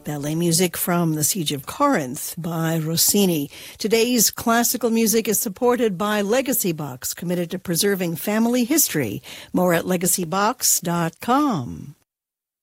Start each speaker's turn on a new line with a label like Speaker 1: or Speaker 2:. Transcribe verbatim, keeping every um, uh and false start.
Speaker 1: ballet music from The Siege of Corinth by Rossini. Today's classical music is supported by Legacy Box, committed to preserving family history. More at legacy box dot com.